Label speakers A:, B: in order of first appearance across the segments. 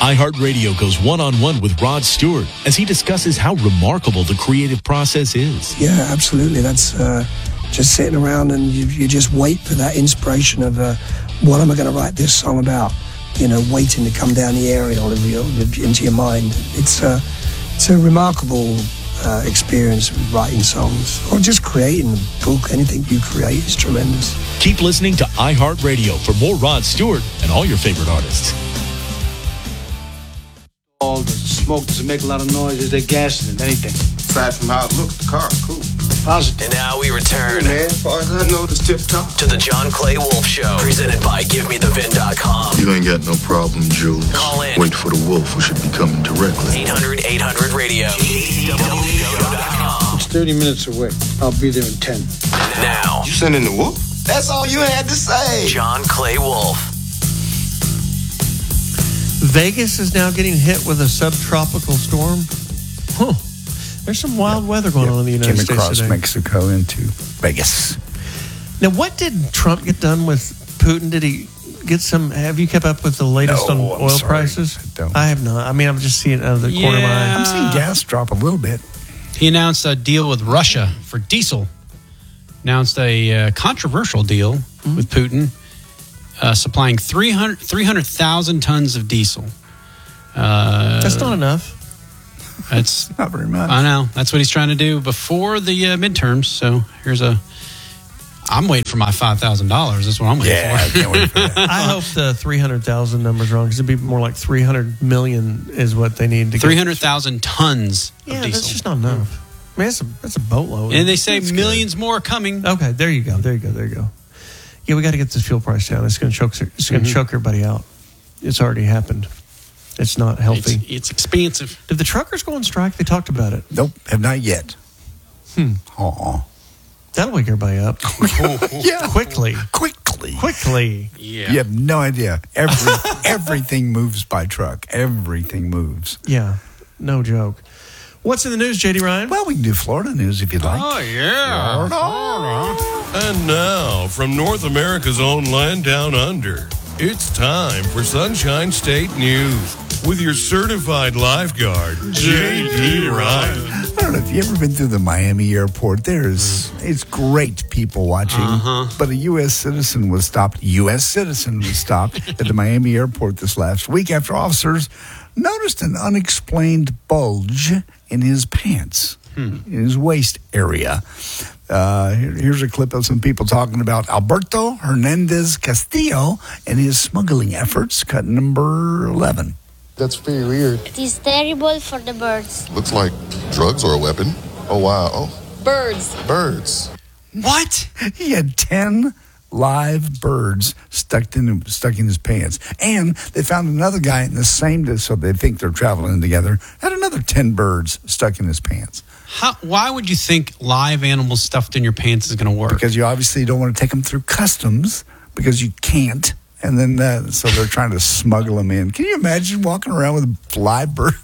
A: iHeartRadio goes one-on-one with Rod Stewart as he discusses how remarkable the creative process is.
B: Yeah, absolutely. That's just sitting around and you just wait for that inspiration of what am I going to write this song about? You know, waiting to come down the aerial into your mind. It's a remarkable experience with writing songs or just creating a book. Anything you create is tremendous.
A: Keep listening to iHeartRadio for more Rod Stewart and all your favorite artists.
C: All the smoke doesn't make a lot of noise. Is there gas in it? Anything?
D: Aside from how it looks, the car is cool.
C: Positive.
E: And now we return
D: Man, as far as I know, it's tip-top.
E: to the John Clay Wolf Show, presented by GiveMeTheVin.com.
F: You ain't got no problem, Jules.
E: Call in.
F: Wait for the wolf, who should be coming directly.
E: 800-800-RADIO.
C: It's 30 minutes away. I'll be there in 10.
E: Now,
D: You sending the whoop? That's all you had to say.
E: John Clay Wolf.
G: Vegas is now getting hit with a subtropical storm. Huh. There's some wild weather going on in the United
H: Came
G: States
H: across
G: today.
H: Mexico into Vegas.
G: Now, what did Trump get done with Putin? Did he get some? Have you kept up with the latest on
H: I'm
G: oil
H: sorry.
G: prices?
H: Don't.
G: I have not. I mean, I'm just seeing it out of the corner of my eye.
H: I'm seeing gas drop a little bit.
I: He announced a deal with Russia for diesel. Announced a controversial deal with Putin, supplying 300,000 tons of diesel.
G: That's not enough.
I: That's
H: Not very much.
I: I know. That's what he's trying to do before the midterms. So I'm waiting for my $5,000. That's what I'm waiting
H: Yeah, I
I: for.
H: can't wait for that.
G: I hope the 300,000 number's wrong because it'd be more like 300 million is what they need to get.
I: 300,000 tons
G: Yeah,
I: of diesel.
G: that's just not enough. I mean, that's a boatload.
I: And they say millions more coming.
G: Okay, there you go. Yeah, we got to get this fuel price down. It's going to choke. It's going to choke everybody out. It's already happened. It's not healthy.
I: It's expensive.
G: Did the truckers go on strike? They talked about it.
H: Nope, have not yet. Aw.
G: That'll wake everybody up.
H: Yeah.
G: Quickly.
I: Yeah.
H: You have no idea. Everything moves by truck. Everything moves.
G: Yeah, no joke. What's in the news, JD Ryan?
H: Well, we can do Florida news if you'd like.
I: Oh, yeah.
J: And now, from North America's own land down under, it's time for Sunshine State News with your certified lifeguard, J.D. Ryan.
H: I don't know if you've ever been through the Miami airport. It's great people watching, but a U.S. citizen was stopped at the Miami airport this last week after officers noticed an unexplained bulge in his pants, in his waist area. Here's a clip of some people talking about Alberto Hernandez Castillo and his smuggling efforts, cut number 11.
F: That's very weird.
K: It is terrible for the birds.
F: Looks like drugs are a weapon. Oh, wow. Oh,
K: Birds.
F: birds.
I: What?
H: He had 10 live birds stuck in his pants. And they found another guy in the same, so they think they're traveling together, had another 10 birds stuck in his pants.
I: Why would you think live animals stuffed in your pants is going to work?
H: Because you obviously don't want to take them through customs because you can't. And then so they're trying to smuggle them in. Can you imagine walking around with a live bird?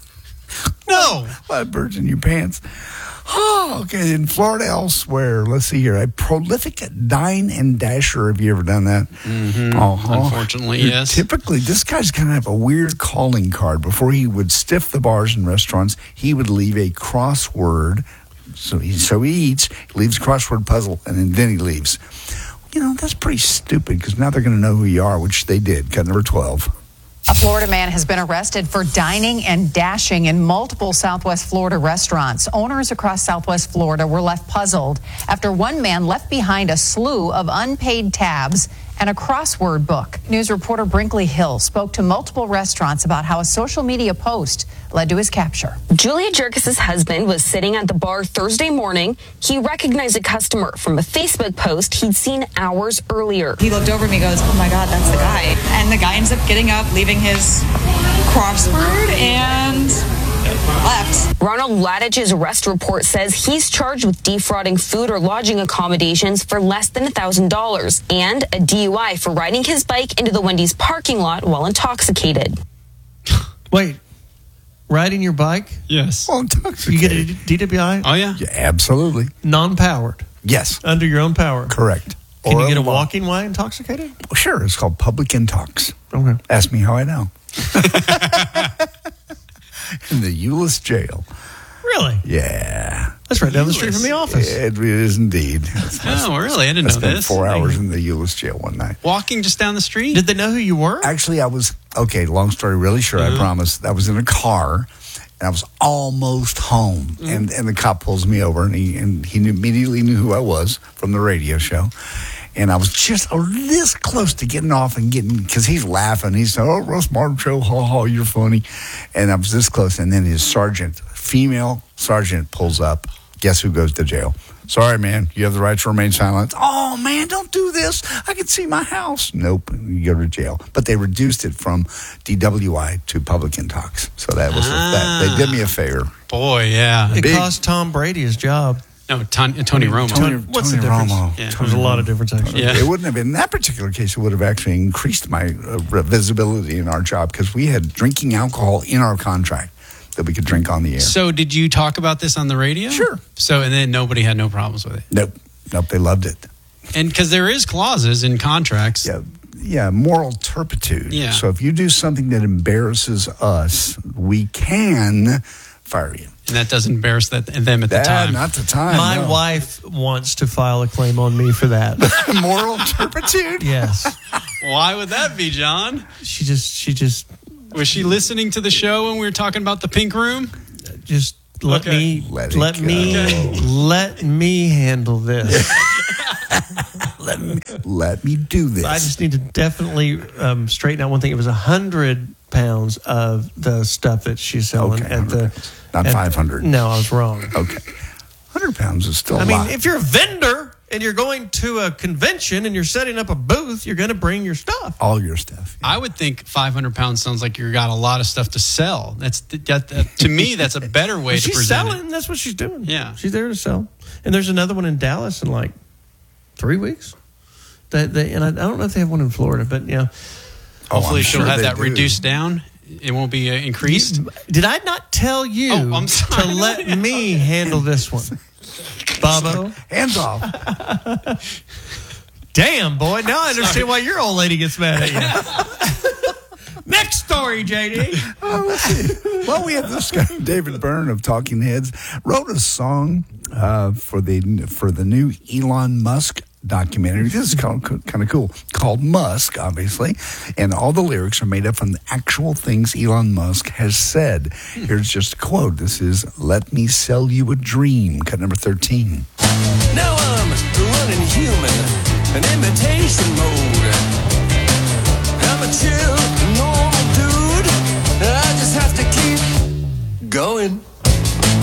I: No.
H: Live birds in your pants. Oh, okay. In Florida, elsewhere, let's see here. A prolific dine and dasher. Have you ever done that?
I: Unfortunately, yes.
H: Typically, this guy's kind of have a weird calling card. Before he would stiff the bars and restaurants, he would leave a crossword. So he eats, leaves a crossword puzzle, and then he leaves. You know, that's pretty stupid because now they're going to know who you are, which they did. Cut number 12.
L: A Florida man has been arrested for dining and dashing in multiple Southwest Florida restaurants. Owners across Southwest Florida were left puzzled after one man left behind a slew of unpaid tabs and a crossword book. News reporter Brinkley Hill spoke to multiple restaurants about how a social media post led to his capture.
M: Julia Jerkis' husband was sitting at the bar Thursday morning. He recognized a customer from a Facebook post he'd seen hours earlier.
N: He looked over at me and goes, "Oh my God, that's the guy." And the guy ends up getting up, leaving his crossword, and left.
M: Ronald Ladich's arrest report says he's charged with defrauding food or lodging accommodations for less than $1,000 and a DUI for riding his bike into the Wendy's parking lot while intoxicated.
G: Wait, riding your bike?
I: Yes.
H: Well,
G: You get a DWI?
I: Oh, yeah?
H: Yeah, absolutely.
G: Non-powered?
H: Yes.
G: Under your own power?
H: Correct.
G: Can
H: Or
G: you get a
H: law.
G: walking while intoxicated?
H: Well, sure. It's called public intox.
G: Okay.
H: Ask me how I know. In the Euless jail.
G: Really?
H: Yeah.
G: That's right down the street from the office.
H: It is indeed.
I: Oh, really? I didn't know
H: spent
I: this.
H: 4 hours in the Euless jail one night.
I: Walking just down the street?
G: Did they know who you were?
H: Actually, I was, okay, long story really short, I promise. I was in a car, and I was almost home. And the cop pulls me over, and he immediately knew who I was from the radio show. And I was just this close to getting off and because he's laughing. He said, "Oh, Russ Martin Show, ha ha, you're funny." And I was this close. And then his female sergeant pulls up. Guess who goes to jail? Sorry, man, you have the right to remain silent. Oh, man, don't do this. I can see my house. Nope, you go to jail. But they reduced it from DWI to public intox. So that was that. They did me a favor.
I: Boy, yeah.
G: It cost Tom Brady his job.
I: No, Tony Romo.
G: What's the difference? Yeah. There's a lot of difference, actually.
I: Yeah.
H: It wouldn't have been, in that particular case, it would have actually increased my visibility in our job because we had drinking alcohol in our contract that we could drink on the air.
I: So did you talk about this on the radio?
H: Sure.
I: So, and then nobody had no problems with it?
H: Nope, they loved it.
I: And because there is clauses in contracts.
H: Yeah, moral turpitude.
I: Yeah.
H: So if you do something that embarrasses us, we can fire you.
I: And that doesn't embarrass them at the time.
H: Not the time.
G: My wife wants to file a claim on me for that.
H: Moral turpitude?
G: Yes.
I: Why would that be, John?
G: She just
I: was she listening to the show when we were talking about the pink room?
G: Just let me handle this.
H: let me do this.
G: I just need to definitely straighten out one thing. It was 100 pounds of the stuff that she's selling at the.
H: Not 500.
G: No, I was wrong.
H: Okay. 100 pounds is still a lot.
G: I mean, if you're a vendor and you're going to a convention and you're setting up a booth, you're going to bring your stuff.
H: All your stuff.
I: I would think 500 pounds sounds like you got a lot of stuff to sell. To me, that's a better way to
G: she's
I: present
G: selling. That's what she's doing.
I: Yeah.
G: She's there to sell. And there's another one in Dallas in like 3 weeks. And I don't know if they have one in Florida, but yeah.
I: Hopefully she'll have that reduced down. It won't be increased.
G: Did I not tell you to let me handle this one? Bobo?
H: Hands off.
G: Damn, boy. Now I understand why your old lady gets mad at you. Next story, JD.
H: Let's see. Well, we have this guy, David Byrne of Talking Heads, wrote a song for the new Elon Musk documentary. This is kind of cool. Called Musk, obviously. And all the lyrics are made up from the actual things Elon Musk has said. Here's just a quote. This is, "Let me sell you a dream," cut number 13.
O: Now I'm running human, an imitation mode. I'm a chill, normal dude. I just have to keep going.